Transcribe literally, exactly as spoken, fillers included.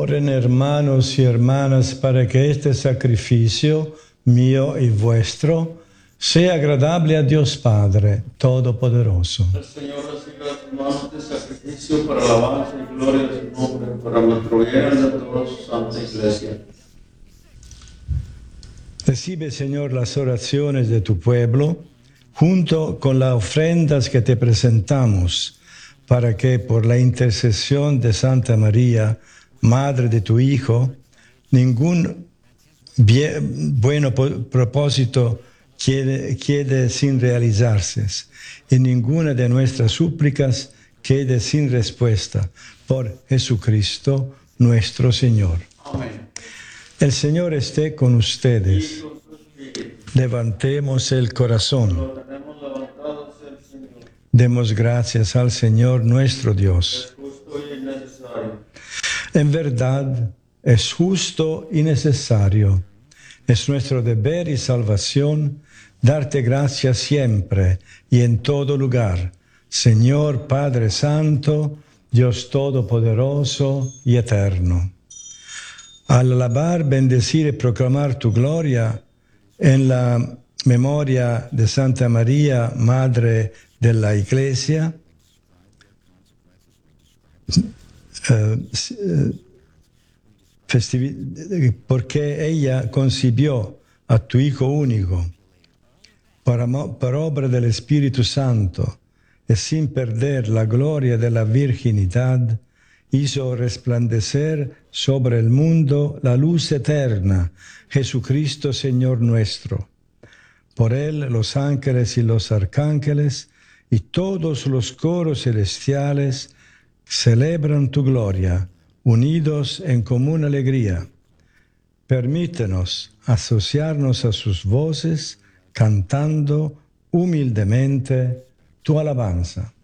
Oren hermanos y hermanas para que este sacrificio mío y vuestro sea agradable a Dios Padre Todopoderoso. El Señor reciba de tus manos este sacrificio para alabanza y gloria de su nombre, para nuestro bien y de toda su santa iglesia. Recibe, Señor, las oraciones de tu pueblo, junto con las ofrendas que te presentamos, para que por la intercesión de Santa María, Madre de tu Hijo, ningún bien, bueno propósito quede, quede sin realizarse, y ninguna de nuestras súplicas quede sin respuesta. Por Jesucristo nuestro Señor. Amén. El Señor esté con ustedes. Levantemos el corazón. Lo tenemos levantado hacia el Señor. Demos gracias al Señor nuestro Dios. Es justo y necesario. En verdad, es justo y necesario. Es nuestro deber y salvación darte gracias siempre y en todo lugar, Señor Padre Santo, Dios Todopoderoso y Eterno. Al alabar, bendecir y proclamar tu gloria en la memoria de Santa María, Madre de la Iglesia, eh, porque ella concibió a tu Hijo único por, por obra del Espíritu Santo y sin perder la gloria de la virginidad, hizo resplandecer sobre el mundo la luz eterna, Jesucristo Señor nuestro. Por él los ángeles y los arcángeles y todos los coros celestiales celebran tu gloria, unidos en común alegría. Permítenos asociarnos a sus voces, cantando humildemente tu alabanza.